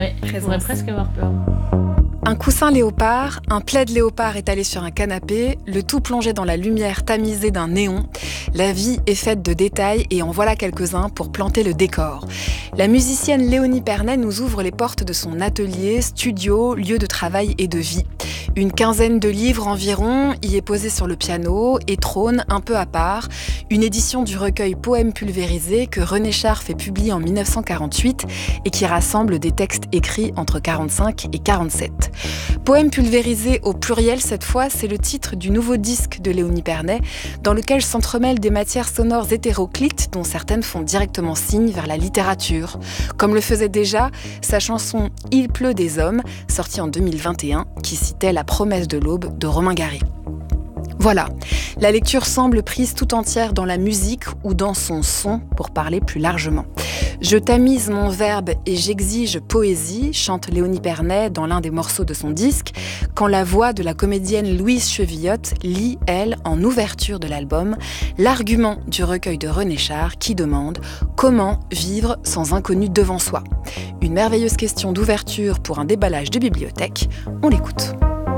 Ouais, je pourrais presque avoir peur. Un coussin léopard, un plaid léopard étalé sur un canapé, le tout plongé dans la lumière tamisée d'un néon. La vie est faite de détails et en voilà quelques-uns pour planter le décor. La musicienne Léonie Pernet nous ouvre les portes de son atelier, studio, lieu de travail et de vie. Une quinzaine de livres environ y est posée sur le piano et trône un peu à part une édition du recueil Poèmes pulvérisés que René Char fait publier en 1948 et qui rassemble des textes écrits entre 45 et 47. Poèmes pulvérisés au pluriel cette fois, c'est le titre du nouveau disque de Léonie Pernet dans lequel s'entremêlent des matières sonores hétéroclites dont certaines font directement signe vers la littérature. Comme le faisait déjà sa chanson « Il pleut des hommes » sortie en 2021 qui citait la promesse de l'aube de Romain Gary. Voilà, la lecture semble prise tout entière dans la musique ou dans son son, pour parler plus largement. Je tamise mon verbe et j'exige poésie, chante Léonie Pernet dans l'un des morceaux de son disque, quand la voix de la comédienne Louise Chevillotte lit, elle, en ouverture de l'album, l'argument du recueil de René Char qui demande « Comment vivre sans inconnu devant soi ?» Une merveilleuse question d'ouverture pour un déballage de bibliothèque, on l'écoute.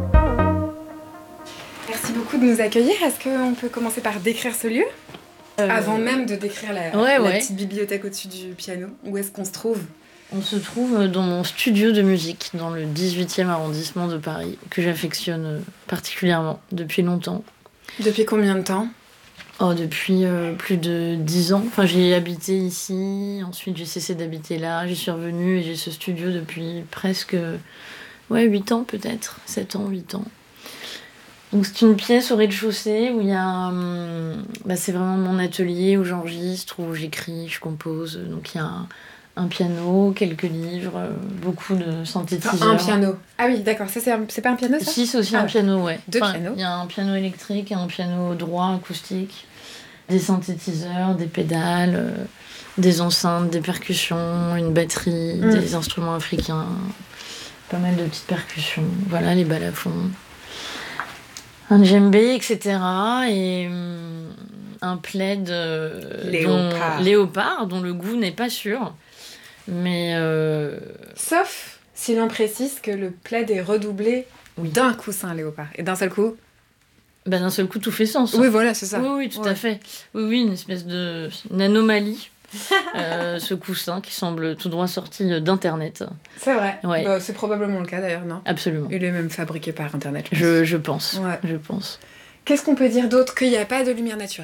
Merci beaucoup de nous accueillir. Est-ce qu'on peut commencer par décrire ce lieu ? Avant même de décrire la petite bibliothèque au-dessus du piano, où est-ce qu'on se trouve ? On se trouve dans mon studio de musique, dans le 18e arrondissement de Paris, que j'affectionne particulièrement depuis longtemps. Depuis combien de temps ? Depuis plus de 10 ans. Enfin, j'ai habité ici, ensuite j'ai cessé d'habiter là, j'y suis revenue et j'ai ce studio depuis presque 8 ans peut-être, 7 ans, 8 ans. Donc c'est une pièce au rez-de-chaussée où il y a... c'est vraiment mon atelier où j'enregistre, où j'écris, je compose. Donc il y a un piano, quelques livres, beaucoup de synthétiseurs. Un piano. Ah oui, d'accord. Ça, c'est pas un piano, ça ? Si, c'est aussi un piano, ouais. Deux pianos. Il y a un piano électrique et un piano droit, acoustique. Des synthétiseurs, des pédales, des enceintes, des percussions, une batterie, des instruments africains. Pas mal de petites percussions. Voilà, les balafons. Un djembé, etc. Et un plaid léopard dont le goût n'est pas sûr. Mais sauf si l'on précise que le plaid est redoublé d'un coussin léopard. Et d'un seul coup... d'un seul coup, tout fait sens. Oui, voilà, c'est ça. Oui, tout à fait. Oui, une espèce de... une anomalie. Ce coussin qui semble tout droit sorti d'Internet. C'est vrai. Ouais. C'est probablement le cas d'ailleurs, non ? Absolument. Il est même fabriqué par Internet. Je pense. Ouais. Je pense. Qu'est-ce qu'on peut dire d'autre ? Qu'il n'y a pas de lumière naturelle ?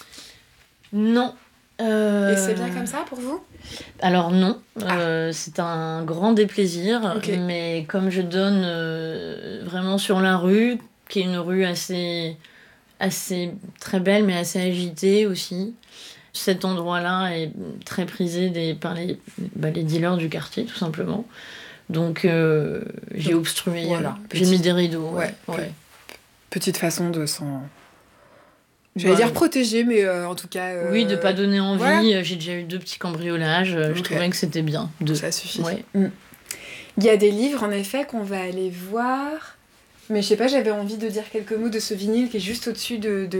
Non. Et c'est bien comme ça pour vous ? Alors non. C'est un grand déplaisir. Okay. Mais comme je donne vraiment sur la rue, qui est une rue assez très belle, mais assez agitée aussi. Cet endroit-là est très prisé par les dealers du quartier, tout simplement. Donc, j'ai obstrué. Voilà, j'ai mis des rideaux. Ouais. Petite façon de s'en... J'allais dire protéger, mais en tout cas... Oui, de pas donner envie. Voilà. J'ai déjà eu 2 petits cambriolages. Okay. Je trouvais que c'était bien. Ça suffit. Ouais. Il y a des livres, en effet, qu'on va aller voir. Mais je sais pas, j'avais envie de dire quelques mots de ce vinyle qui est juste au-dessus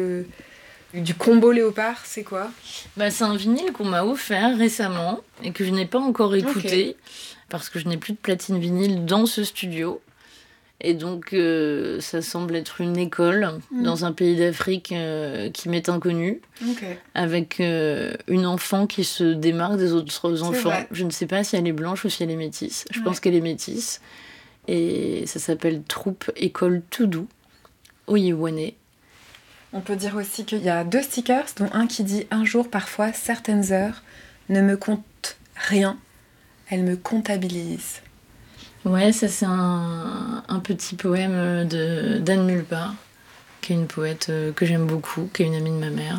du combo léopard. C'est quoi ? C'est un vinyle qu'on m'a offert récemment et que je n'ai pas encore écouté parce que je n'ai plus de platine vinyle dans ce studio. Et donc, ça semble être une école dans un pays d'Afrique qui m'est inconnu, avec une enfant qui se démarque des autres enfants. Vrai. Je ne sais pas si elle est blanche ou si elle est métisse. Je pense qu'elle est métisse. Et ça s'appelle Troupe École Toudou, Oyiwane. On peut dire aussi qu'il y a 2 stickers, dont un qui dit « Un jour, parfois, certaines heures ne me comptent rien, elles me comptabilisent ». Ouais, ça c'est un petit poème d'Anne Mulpart, qui est une poète que j'aime beaucoup, qui est une amie de ma mère.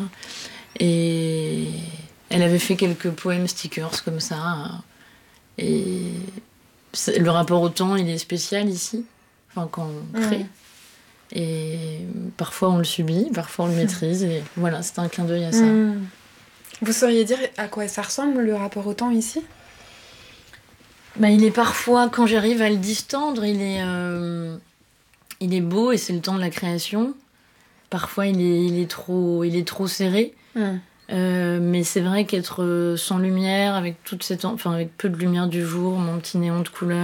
Et elle avait fait quelques poèmes stickers comme ça. Et le rapport au temps, il est spécial ici, quand on crée. Et parfois on le subit, parfois on le maîtrise. Et voilà, c'est un clin d'œil à ça. Vous sauriez dire à quoi ça ressemble, le rapport au temps ici ? Il est parfois, quand j'arrive à le distendre, il est beau et c'est le temps de la création. Parfois, il est trop serré. Mais c'est vrai qu'être sans lumière, avec avec peu de lumière du jour, mon petit néon de couleur,